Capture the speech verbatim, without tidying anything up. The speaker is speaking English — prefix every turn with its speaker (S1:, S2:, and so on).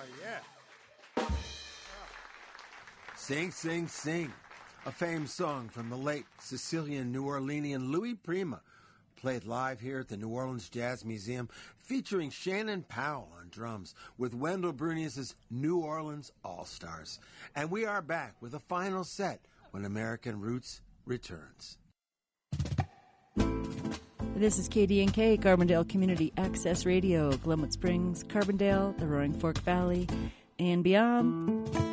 S1: yeah. Sing, Sing, Sing, a famed song from the late Sicilian New Orleanian Louis Prima, played live here at the New Orleans Jazz Museum, featuring Shannon Powell on drums with Wendell Brunius' New Orleans All-Stars. And we are back with a final set when American Roots returns.
S2: This is K D N K, Carbondale Community Access Radio, Glenwood Springs, Carbondale, the Roaring Fork Valley, and beyond.